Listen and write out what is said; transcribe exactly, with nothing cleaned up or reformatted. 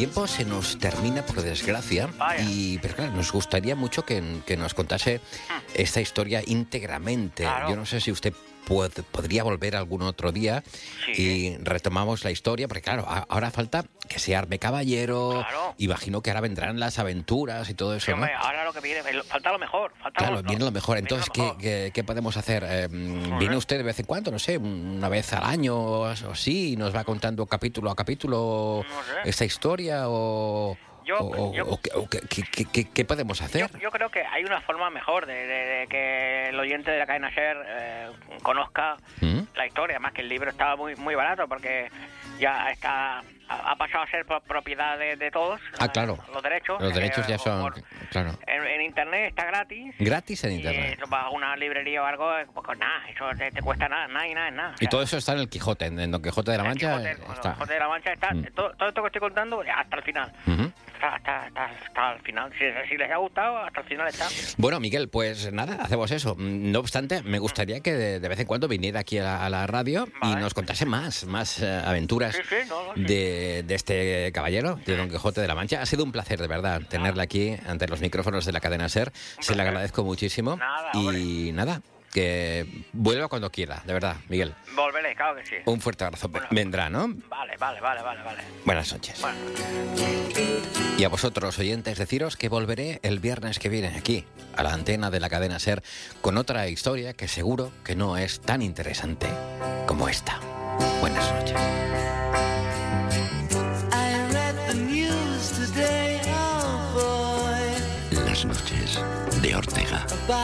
tiempo se nos termina, por desgracia, Vaya. y pero claro, nos gustaría mucho que, que nos contase esta historia íntegramente. Claro. Yo no sé si usted puede- podría volver algún otro día Sí. y retomamos la historia, porque claro, a- ahora falta que se arme caballero, Claro. imagino que ahora vendrán las aventuras y todo Sí, eso, ¿no? hombre, ahora lo que viene, el- falta lo mejor. Falta Claro, lo, viene lo mejor. viene Entonces, lo ¿qué, mejor. qué, qué podemos hacer? Eh, Joder. ¿Viene usted de vez en cuando? No sé, una vez al año o así, y nos va contando capítulo a capítulo No sé. esta historia o... Yo- o- yo- o qué- o qué, qué- qué- qué- qué podemos Yo, hacer? yo creo que hay una forma mejor de, de- de que el oyente de la cadena SER eh, conozca ¿Mm? la historia, más que el libro estaba muy muy barato porque ya está ha, ha pasado a ser pro- propiedad de, de todos. Ah, eh, claro. Los derechos. Los eh, derechos ya o son... por- Claro. en, en internet está gratis. Gratis en Y internet. eso vas a una librería o algo, eh, pues nada, eso te, te cuesta nada, nada y nada, es nada. O Y sea, todo eso está en el Quijote, en, en Don Quijote de la el Mancha. Quijote, eh, bueno, está. el Quijote de la Mancha está, Mm. todo, todo esto que estoy contando hasta el final. Ujú. Está, está, está, está al final. Si, si les ha gustado, hasta el final está. Bueno, Miguel, pues nada, hacemos eso. No obstante, me gustaría que de, de vez en cuando viniera aquí a la, a la radio y Vale. nos contase más, más eh, aventuras Sí, sí, no, no, sí. de, de este caballero, de Don Quijote de la Mancha. Ha sido un placer, de verdad, tenerle aquí ante los micrófonos de la cadena SER. Se le placer. agradezco muchísimo. Nada, y nada, que vuelva cuando quiera, de verdad, Miguel. Volveré, claro que sí. Un fuerte abrazo. Bueno. Vendrá, ¿no? Vale, vale, vale, vale, vale. Buenas noches. Bueno, Y a vosotros, oyentes, deciros que volveré el viernes que viene aquí, a la antena de la cadena SER, con otra historia que seguro que no es tan interesante como esta. Buenas noches. I read the news today, oh boy. Las noches de Ortega.